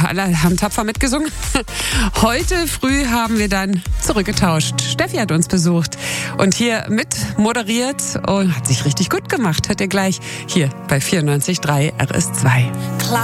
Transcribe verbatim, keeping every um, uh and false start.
alle haben tapfer mitgesungen. Heute früh haben wir dann zurückgetauscht. Steffi hat uns besucht und hier mit moderiert und hat sich richtig gut gemacht. Hört ihr gleich hier bei vierundneunzig Komma drei R S zwei.